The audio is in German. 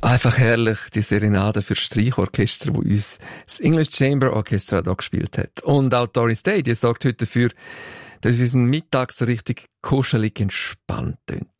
Einfach herrlich, die Serenade für Streichorchester, wo uns das English Chamber Orchestra da gespielt hat. Und auch Doris Day, die sorgt heute dafür, dass unser Mittag so richtig kuschelig entspannt tönt.